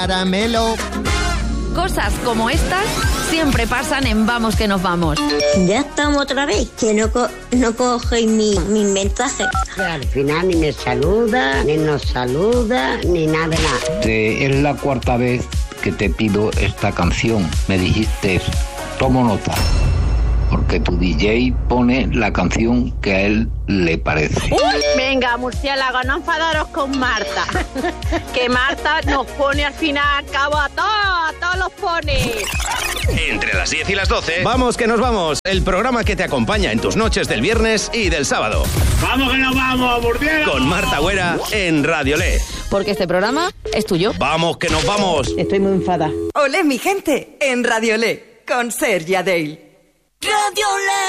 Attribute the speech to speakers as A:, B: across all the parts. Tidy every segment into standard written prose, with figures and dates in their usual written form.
A: caramelo.
B: Cosas como estas siempre pasan en Vamos que nos vamos.
C: Ya estamos otra vez, que no cogéis mi mensaje.
D: Al final ni me saluda, ni nos saluda, ni nada de nada.
E: Es la cuarta vez que te pido esta canción. Me dijiste, tomo nota, porque tu DJ pone la canción que a él le parece.
F: Venga, murciélago, no enfadaros con Marta. Que Marta nos pone al final, cabo a todos los pone.
G: Entre las 10 y las 12, Vamos que nos vamos, el programa que te acompaña en tus noches del viernes y del sábado.
H: ¡Vamos que nos vamos, murciélago!
G: Con Marta Güera en Radio Le.
B: Porque este programa es tuyo.
G: ¡Vamos que nos vamos!
I: Estoy muy enfadada.
J: Olé, mi gente, en Radio Le, con Sergia Dale.
K: Radio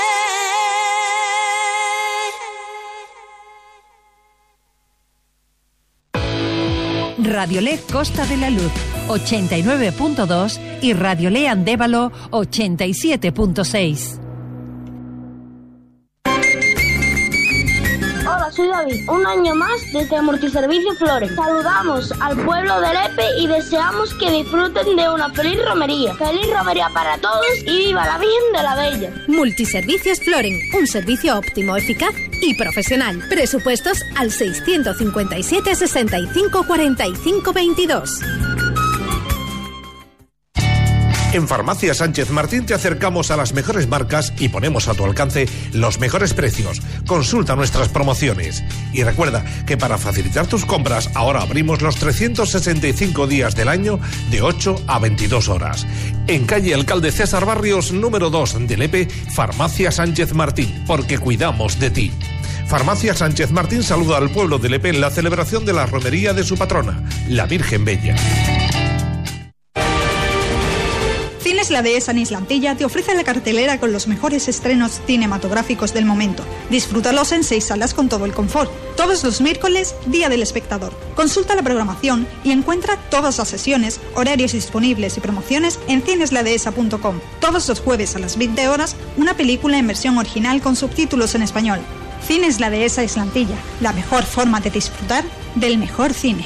L: Le. Radio Le Costa de la Luz 89.2 y Radio Le Andévalo 87.6.
M: Hola, soy David. Un año más desde Multiservicios Flores. Saludamos al pueblo de Lepe y deseamos que disfruten de una feliz romería. Feliz romería para todos y viva la Virgen de la Bella.
N: Multiservicios Floren, un servicio óptimo, eficaz y profesional. Presupuestos al 657 65 45 22.
O: En Farmacia Sánchez Martín te acercamos a las mejores marcas y ponemos a tu alcance los mejores precios. Consulta nuestras promociones. Y recuerda que para facilitar tus compras ahora abrimos los 365 días del año de 8 a 22 horas. En calle Alcalde César Barrios, número 2 de Lepe, Farmacia Sánchez Martín, porque cuidamos de ti. Farmacia Sánchez Martín saluda al pueblo de Lepe en la celebración de la romería de su patrona, la Virgen Bella.
P: Cines La Dehesa en Islantilla te ofrece la cartelera con los mejores estrenos cinematográficos del momento. Disfrútalos en 6 salas con todo el confort. Todos los miércoles, Día del Espectador. Consulta la programación y encuentra todas las sesiones, horarios disponibles y promociones en cinesladehesa.com. Todos los jueves a las 20 horas, una película en versión original con subtítulos en español. Cines La Dehesa Islantilla, la mejor forma de disfrutar del mejor cine.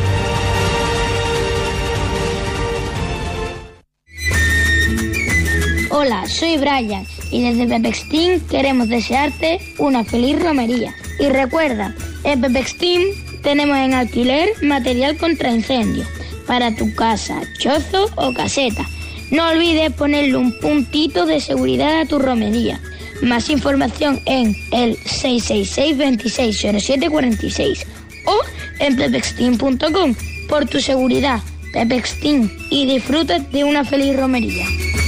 M: Hola, soy Brian y desde Pepex Team queremos desearte una feliz romería. Y recuerda, en Pepex Team tenemos en alquiler material contra incendio para tu casa, chozo o caseta. No olvides ponerle un puntito de seguridad a tu romería. Más información en el 666 2607 46 o en pepexteam.com. Por tu seguridad, Pepex Team, y disfruta de una feliz romería.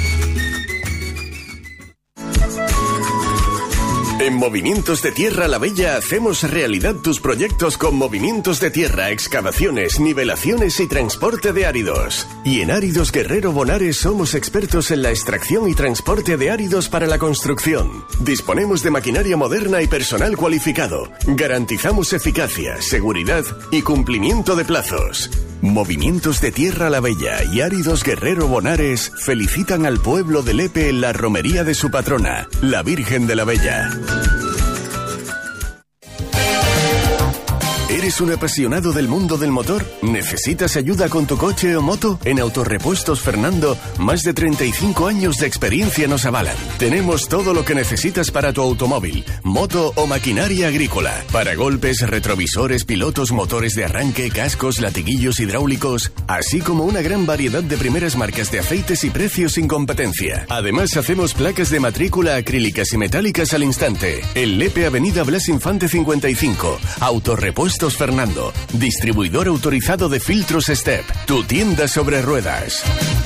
Q: En Movimientos de Tierra La Bella hacemos realidad tus proyectos con movimientos de tierra, excavaciones, nivelaciones y transporte de áridos. Y en Áridos Guerrero Bonares somos expertos en la extracción y transporte de áridos para la construcción. Disponemos de maquinaria moderna y personal cualificado. Garantizamos eficacia, seguridad y cumplimiento de plazos. Movimientos de Tierra La Bella y Áridos Guerrero Bonares felicitan al pueblo de Lepe en la romería de su patrona, la Virgen de la Bella. ¿Eres un apasionado del mundo del motor? ¿Necesitas ayuda con tu coche o moto? En Autorepuestos Fernando, más de 35 años de experiencia nos avalan. Tenemos todo lo que necesitas para tu automóvil, moto o maquinaria agrícola. Para golpes, retrovisores, pilotos, motores de arranque, cascos, latiguillos hidráulicos, así como una gran variedad de primeras marcas de aceites y precios sin competencia. Además, hacemos placas de matrícula acrílicas y metálicas al instante. En Lepe, Avenida Blas Infante 55. Autorepuestos Fernando, distribuidor autorizado de filtros Step, tu tienda sobre ruedas.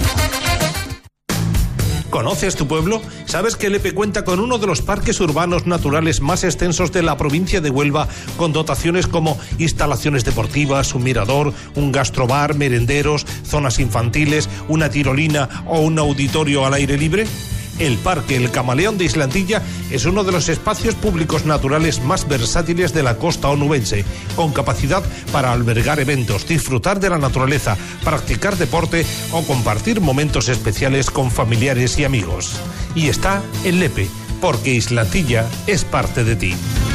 O: ¿Conoces tu pueblo? ¿Sabes que Lepe cuenta con uno de los parques urbanos naturales más extensos de la provincia de Huelva, con dotaciones como instalaciones deportivas, un mirador, un gastrobar, merenderos, zonas infantiles, una tirolina o un auditorio al aire libre? El Parque El Camaleón de Islantilla es uno de los espacios públicos naturales más versátiles de la costa onubense, con capacidad para albergar eventos, disfrutar de la naturaleza, practicar deporte o compartir momentos especiales con familiares y amigos. Y está en Lepe, porque Islantilla es parte de ti.